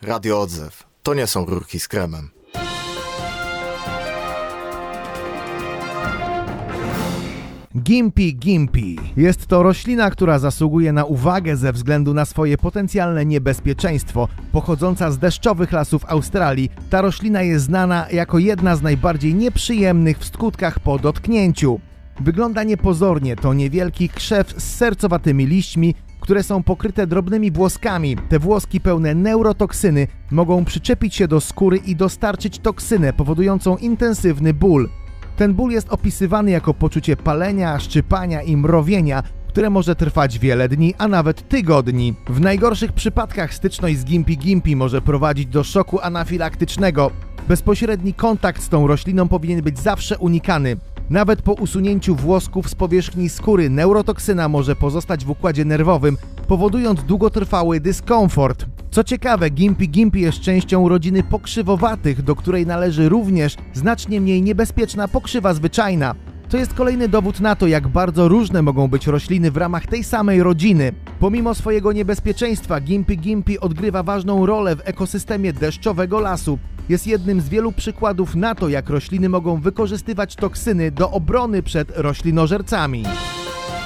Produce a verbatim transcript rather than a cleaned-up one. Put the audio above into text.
Radio Odzew. To nie są rurki z kremem. Gympie gympie. Jest to roślina, która zasługuje na uwagę ze względu na swoje potencjalne niebezpieczeństwo. Pochodząca z deszczowych lasów Australii, ta roślina jest znana jako jedna z najbardziej nieprzyjemnych w skutkach po dotknięciu. Wygląda niepozornie, to niewielki krzew z sercowatymi liśćmi, które są pokryte drobnymi włoskami. Te włoski pełne neurotoksyny mogą przyczepić się do skóry i dostarczyć toksynę powodującą intensywny ból. Ten ból jest opisywany jako poczucie palenia, szczypania i mrowienia, które może trwać wiele dni, a nawet tygodni. W najgorszych przypadkach styczność z Gympie gympie może prowadzić do szoku anafilaktycznego. Bezpośredni kontakt z tą rośliną powinien być zawsze unikany. Nawet po usunięciu włosków z powierzchni skóry neurotoksyna może pozostać w układzie nerwowym, powodując długotrwały dyskomfort. Co ciekawe, Gympie gympie jest częścią rodziny pokrzywowatych, do której należy również znacznie mniej niebezpieczna pokrzywa zwyczajna. To jest kolejny dowód na to, jak bardzo różne mogą być rośliny w ramach tej samej rodziny. Pomimo swojego niebezpieczeństwa, Gympie gympie odgrywa ważną rolę w ekosystemie deszczowego lasu. Jest jednym z wielu przykładów na to, jak rośliny mogą wykorzystywać toksyny do obrony przed roślinożercami.